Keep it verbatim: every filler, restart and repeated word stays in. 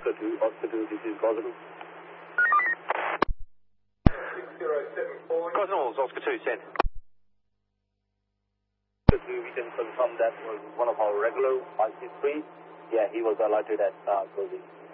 Oscar two, Oscar two, this is Gosnell. six zero seven four. Gosnell's Oscar two, send. Oscar two, we can confirm that was one of our regular I C three. Yeah, he was alerted at uh, Gosnell.